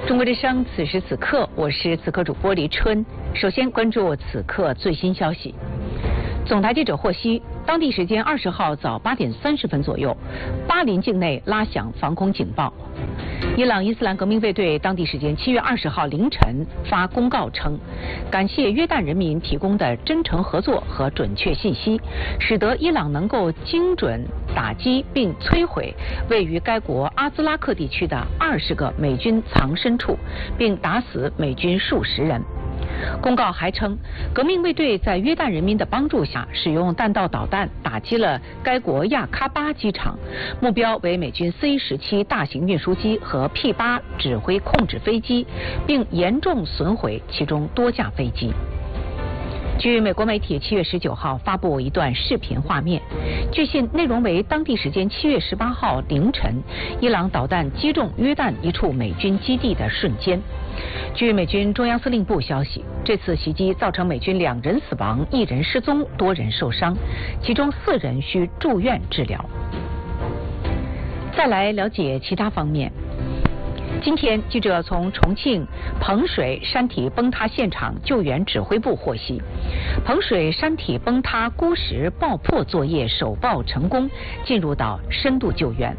中国之声，此时此刻，我是此刻主播黎春。首先关注此刻最新消息。总台记者获悉，当地时间20号早8点30分左右，巴林境内拉响防空警报。伊朗伊斯兰革命卫队当地时间7月20号凌晨发公告称，感谢约旦人民提供的真诚合作和准确信息，使得伊朗能够精准打击并摧毁位于该国阿兹拉克地区的20个美军藏身处，并打死美军数十人。公告还称，革命卫队在约旦人民的帮助下，使用弹道导弹打击了该国亚喀巴机场，目标为美军 C-17大型运输机和 P-8指挥控制飞机，并严重损毁其中多架飞机。据美国媒体7月19号发布一段视频画面，据信内容为当地时间7月18号凌晨，伊朗导弹击中约旦一处美军基地的瞬间。据美军中央司令部消息，这次袭击造成美军2人死亡、1人失踪、多人受伤，其中4人需住院治疗。再来了解其他方面。今天，记者从重庆彭水山体崩塌现场救援指挥部获悉，彭水山体崩塌孤石爆破作业首爆成功，进入到深度救援。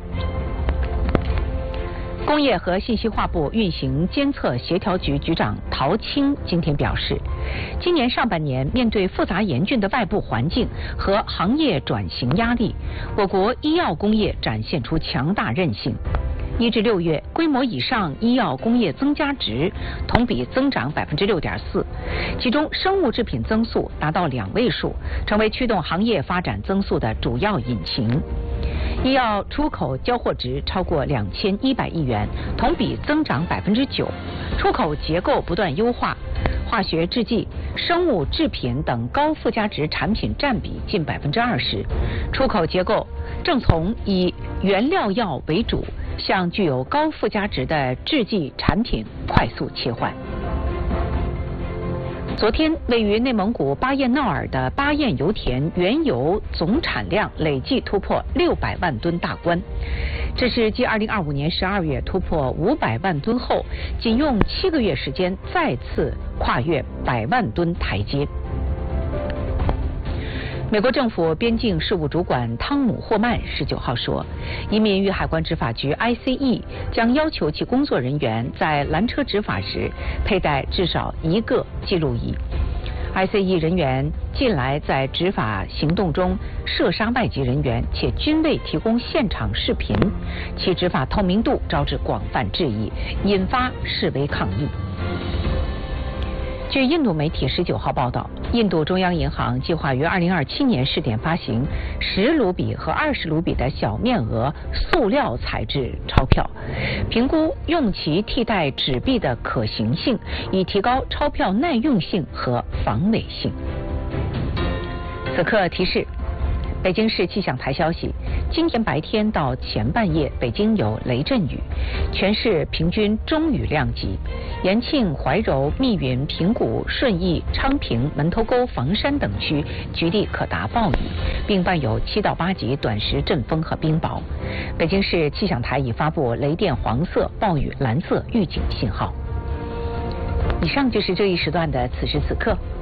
工业和信息化部运行监测协调局局长陶青今天表示，今年上半年面对复杂严峻的外部环境和行业转型压力，我国医药工业展现出强大韧性。1至6月，规模以上医药工业增加值同比增长6.4%，其中生物制品增速达到2位数，成为驱动行业发展增速的主要引擎。医药出口交货值超过2100亿元，同比增长9%，出口结构不断优化，化学制剂、生物制品等高附加值产品占比近20%，出口结构正从以原料药为主，向具有高附加值的制剂产品快速切换。昨天，位于内蒙古巴彦淖尔的巴彦油田原油总产量累计突破600万吨大关，这是继2025年12月突破500万吨后，仅用7个月时间再次跨越100万吨台阶。美国政府边境事务主管汤姆·霍曼19号说，移民与海关执法局 ICE 将要求其工作人员在拦车执法时佩戴至少1个记录仪。ICE 人员近来在执法行动中射杀外籍人员，且均未提供现场视频，其执法透明度招致广泛质疑，引发示威抗议。据印度媒体19号报道，印度中央银行计划于2027年试点发行10卢比和20卢比的小面额塑料材质钞票，评估用其替代纸币的可行性，以提高钞票耐用性和防伪性。此刻提示，北京市气象台消息，今天白天到前半夜，北京有雷阵雨，全市平均中雨量级。延庆、怀柔、密云、平谷、顺义、昌平、门头沟、房山等区局地可达暴雨，并伴有7到8级短时阵风和冰雹。北京市气象台已发布雷电黄色、暴雨蓝色预警信号。以上就是这一时段的此时此刻。